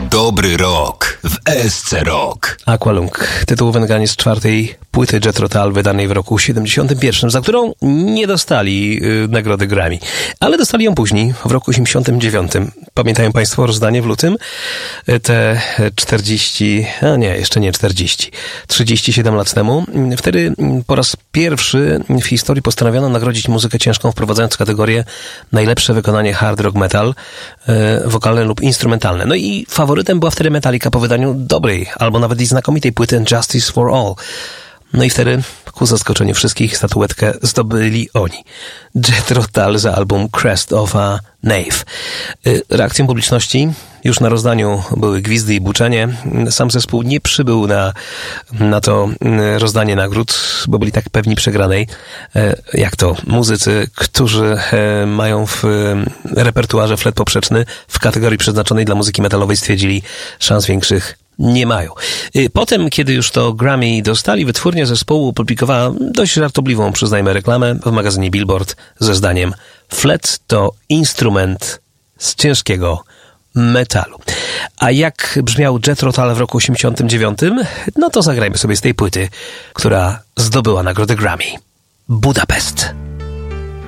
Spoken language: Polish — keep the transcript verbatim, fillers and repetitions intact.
Dobry rok w S C Rock. Aqualung, tytuł węgranie z czwartej płyty Jethro Tull, wydanej w roku siedemdziesiątym pierwszym, za którą nie dostali y, nagrody Grammy, ale dostali ją później, w roku osiemdziesiątym dziewiątym. Pamiętają Państwo rozdanie w lutym? Te czterdzieści, a nie, jeszcze nie czterdzieści, trzydzieści siedem lat temu. Wtedy po raz pierwszy w historii postanowiono nagrodzić muzykę ciężką, wprowadzając kategorię najlepsze wykonanie hard rock metal, y, wokalne lub instrumentalne. No i faworytem była wtedy Metallica po wydaniu dobrej, albo nawet i znakomitej płyty Justice for All. No i wtedy, ku zaskoczeniu wszystkich, statuetkę zdobyli oni. Jethro Tull za album Crest of a Knave. Reakcją publiczności już na rozdaniu były gwizdy i buczenie. Sam zespół nie przybył na, na to rozdanie nagród, bo byli tak pewni przegranej, jak to muzycy, którzy mają w repertuarze flet poprzeczny w kategorii przeznaczonej dla muzyki metalowej, stwierdzili, szans większych nie mają. Potem, kiedy już to Grammy dostali, wytwórnia zespołu opublikowała dość żartobliwą, przyznajmy, reklamę w magazynie Billboard ze zdaniem: flet to instrument z ciężkiego metalu. A jak brzmiał Jethro Tull w roku osiemdziesiątym dziewiątym? No to zagrajmy sobie z tej płyty, która zdobyła nagrodę Grammy. Budapest.